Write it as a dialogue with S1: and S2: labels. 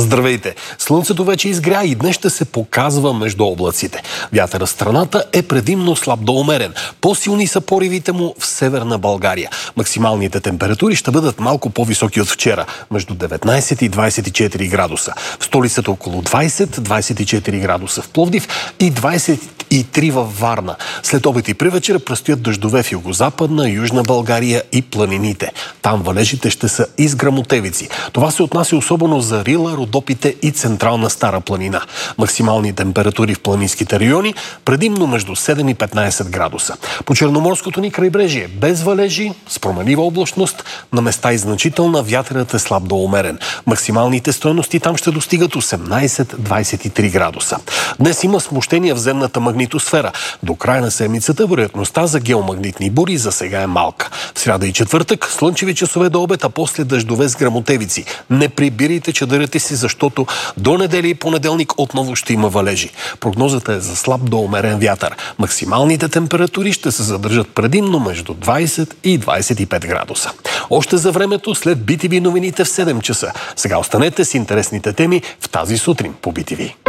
S1: Здравейте! Слънцето вече изгря и днес ще се показва между облаците. Вятърът в страната е предимно слаб до умерен. По-силни са поривите му в северна България. Максималните температури ще бъдат малко по-високи от вчера, между 19 и 24 градуса. В столицата около 20-24 градуса в Пловдив и 23 във Варна. След обед и привечер предстоят дъждове в югозападна, южна България и планините. Там валежите ще са из гръмотевици. Това се отнася особено за Рила, Родопите и централна Стара планина. Максимални температури в планинските райони предимно между 7 и 15 градуса. По Черноморското ни крайбрежие без валежи, с променлива облачност, на места и значителна, вятърът е слаб до умерен. Максималните стойности там ще достигат 18-23 градуса. Днес има смущения в земната магнитосфера. До края на седмицата вероятността за геомагнитни бури за сега е малка. В сряда и четвъртък слънчеви часове до обед, а после дъждове с гръмотевици. Не прибирайте чадърите си, защото до неделя и понеделник отново ще има валежи. Прогнозата е за слаб до умерен вятър. Максималните температури ще се задържат предимно между 20 и 25 градуса. Още за времето след BTV новините в 7 часа. Сега останете с интересните теми в тази сутрин по BTV.